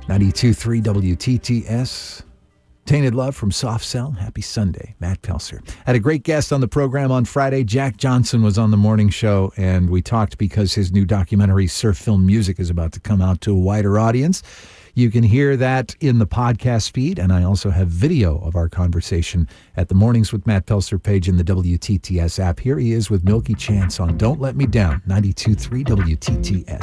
92.3 WTTS. Tainted Love from Soft Cell. Happy Sunday. Matt Pelser. Had a great guest on the program on Friday. Jack Johnson was on the morning show, and we talked because his new documentary, Surf Film Music, is about to come out to a wider audience. You can hear that in the podcast feed, and I also have video of our conversation at the Mornings with Matt Pelser page in the WTTS app. Here he is with Milky Chance on Don't Let Me Down, 92.3 WTTS.